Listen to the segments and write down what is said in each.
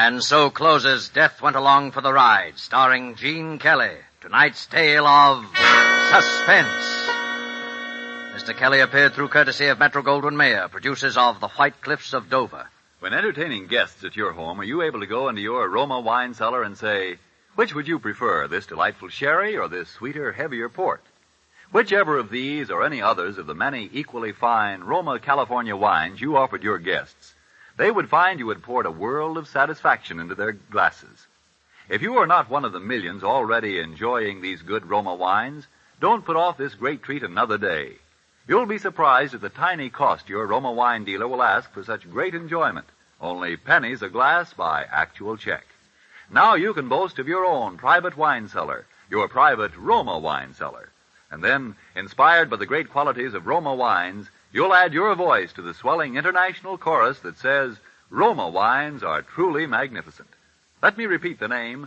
And so closes Death Went Along for the Ride, starring Gene Kelly. Tonight's tale of suspense. Mr. Kelly appeared through courtesy of Metro-Goldwyn-Mayer, producers of The White Cliffs of Dover. When entertaining guests at your home, are you able to go into your Roma wine cellar and say, which would you prefer, this delightful sherry or this sweeter, heavier port? Whichever of these or any others of the many equally fine Roma California wines you offered your guests, they would find you had poured a world of satisfaction into their glasses. If you are not one of the millions already enjoying these good Roma wines, don't put off this great treat another day. You'll be surprised at the tiny cost your Roma wine dealer will ask for such great enjoyment. Only pennies a glass by actual check. Now you can boast of your own private wine cellar, your private Roma wine cellar. And then, inspired by the great qualities of Roma wines, you'll add your voice to the swelling international chorus that says, Roma wines are truly magnificent. Let me repeat the name,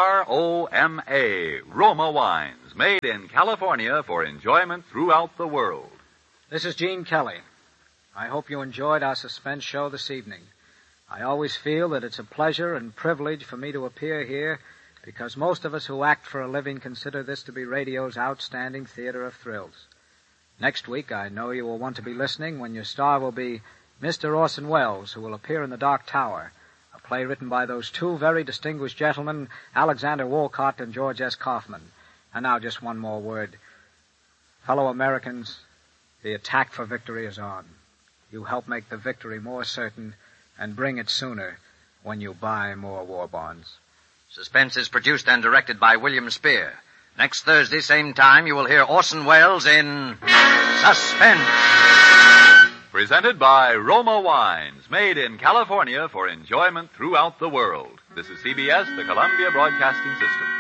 R-O-M-A, Roma wines, made in California for enjoyment throughout the world. This is Gene Kelly. I hope you enjoyed our suspense show this evening. I always feel that it's a pleasure and privilege for me to appear here because most of us who act for a living consider this to be radio's outstanding theater of thrills. Next week, I know you will want to be listening when your star will be Mr. Orson Welles, who will appear in The Dark Tower, a play written by those two very distinguished gentlemen, Alexander Wolcott and George S. Kaufman. And now just one more word. Fellow Americans, the attack for victory is on. You help make the victory more certain and bring it sooner when you buy more war bonds. Suspense is produced and directed by William Spear. Next Thursday, same time, you will hear Orson Welles in Suspense. Presented by Roma Wines, made in California for enjoyment throughout the world. This is CBS, the Columbia Broadcasting System.